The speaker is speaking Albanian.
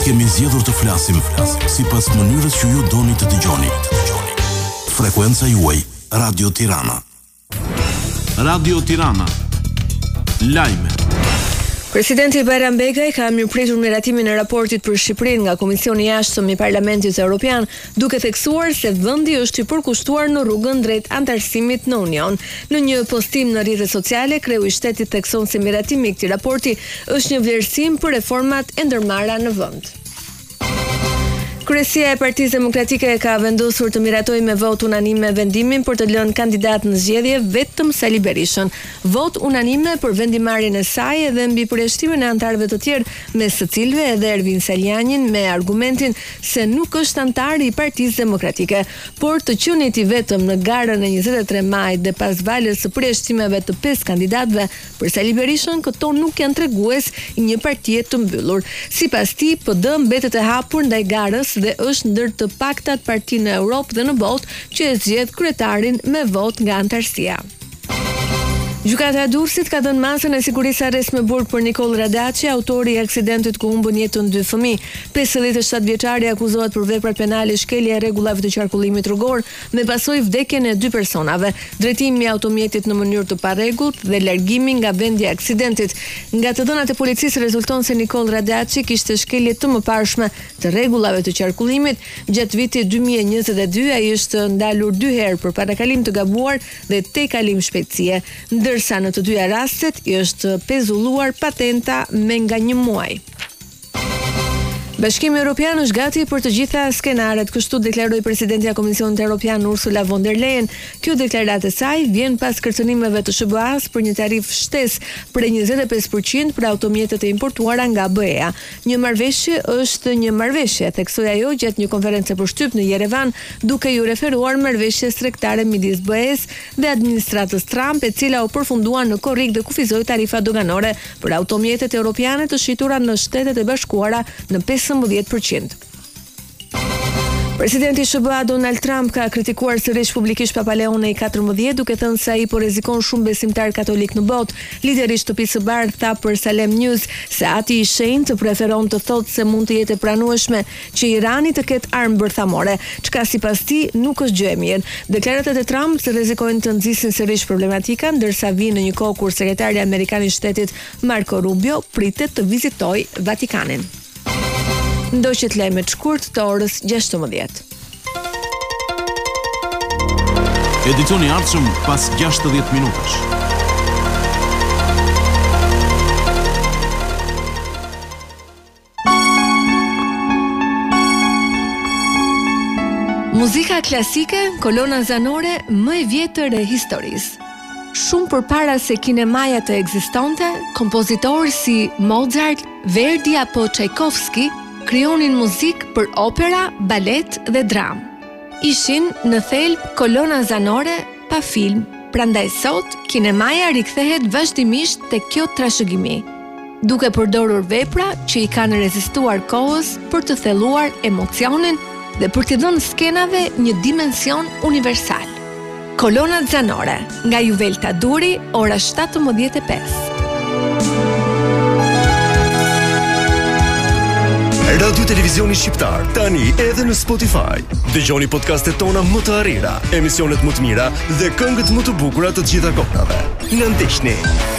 Kemi zgjedhur të flasim sipas mënyrës që ju doni të dëgjoni. Frekuenca juaj Radio Tirana. Radio Tirana. Lajme. Presidenti Bayram Begaj ka mirëpritur miratimin e raportit për Shqipërinë nga Komisioni i Jashtëm i Parlamentit Evropian, duke theksuar se vendi është i përkushtuar në rrugën drejt antarësimit në Union. Në një postim në rrjetet sociale, kreu i shtetit thekson se miratimi i këtij raporti është një vlerësim për reformat e ndërmarra në vend. Kryesia e Partisë Demokratike ka vendosur të miratojë me vot unanime vendimin për të lënë kandidat në zgjedhje vetëm Sali Berishën. Vot unanime për vendimarrjen e saj edhe mbi përjashtimin e antarëve të tjerë, mes së cilëve edhe Ervin Saljanin me argumentin se nuk është antar i Partisë Demokratike, por të qenit i vetëm në garën e 23 majit dhe pas valës së përjashtimeve të 5 kandidatëve për Sali Berishën, këto nuk janë tregues i një partie të mbyllur. Sipas tij, PD mbetet e hapur ndaj garës dhe është ndër të paktat parti në Europë dhe në botë që e zgjedh kryetarin me vot nga antarësia. Gjykata e Durrësit ka dhënë masën e sigurisë arrest me burg për Nikol Radaçi, autori i aksidentit ku humbën jetën 2 fëmijë. 57 vjeçari akuzohet për veprat penale shkelje e rregullave të qarkullimit rrugor, me pasojë vdekjen e 2 personave, drejtimi i automjetit në mënyrë të parregullt dhe largimi nga vendi i aksidentit. Nga të dhënat e policisë rezulton se Nikol Radaçi kishte shkelje të mëparshme të rregullave të qarkullimit. Gjatë vitit 2022 ai është ndalur 2 herë për parakalim të gabuar dhe tejkalim shpejtësie. Ndërsa në të dyja rastet i është pezulluar patenta me nga 1 muaj. Bashkimi Evropian është gati për të gjitha skenaret, kështu deklaroi presidentja e Komisionit Evropian Ursula von der Leyen. Kjo deklaratë e saj vjen pas kërcënimeve të SBA-s për një tarif shtesë prej 25% për automjetet e importuara nga BE-a. Një marrëveshje është një marrëveshje, theksoi ajo gjatë një konferencë përshtyp në Yerevan, duke ju referuar marrëveshjes tregtare midis BE-s dhe administratës Trump, e cila u përfundua në korrik dhe kufizoi tarifa doganore për automjetet europiane të shitura në Shtetet e Bashkuara në 15%. Presidenti i SBA Donald Trump ka kritikuar sërish publikisht Papa Leone i 14, duke thënë se ai po rrezikon shumë besimtar katolik në botë. Lideri i shtëpisë së bardhë tha për Salem News se ati i shenjtë preferon të thotë se mund të jetë e pranueshme që Irani të ketë armë bërthamore, çka sipas tij nuk është gjë e mirë. Deklaratat e Trump rrezikojnë të nxisin sërish problematika, ndërsa vijnë në një kohë kur sekretari amerikan i shtetit Marco Rubio pritet të vizitojë Vatikanin. Ndoqët lajmet shkurt të orës 16. Edicioni i ardhshëm pas 60 minutash. Muzika klasike, kolona zanore më e vjetër e historisë. Shumë përpara se kinemaja të ekzistonte, kompozitorë si Mozart, Verdi apo Tchaikovsky krijonin muzikë për opera, balet dhe dram. Ishin në thelb kolona zanore pa film, prandaj sot kinemaja rikthehet vazhdimisht te kjo trashëgimi, duke përdorur vepra që i kanë rezistuar kohës për të thelluar emocionin dhe për t'i dhënë skenave një dimension universal. Kolonat zanore, nga Juvelta Duri, ora 17:05. Radio Televizioni Shqiptar, tani edhe në Spotify. Dëgjoni podcastet tona më të arrira, emisionet më të mira dhe këngët më të bukura të gjitha kohërave. Na ndiqni.